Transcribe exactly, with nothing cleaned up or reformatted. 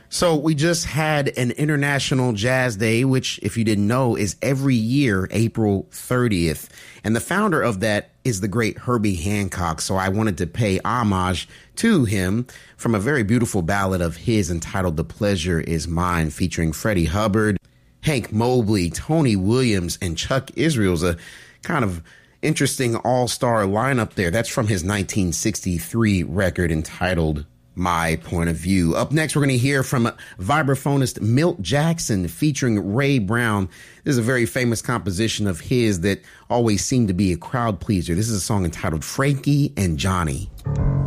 So we just had an International Jazz Day, which, if you didn't know, is every year, April thirtieth. And the founder of that is the great Herbie Hancock. So I wanted to pay homage to him from a very beautiful ballad of his entitled The Pleasure Is Mine, featuring Freddie Hubbard, Hank Mobley, Tony Williams, and Chuck Israel's a kind of interesting all-star lineup there. That's from his nineteen sixty-three record entitled My Point of View. Up next, we're going to hear from vibraphonist Milt Jackson featuring Ray Brown. This is a very famous composition of his that always seemed to be a crowd pleaser. This is a song entitled Frankie and Johnny.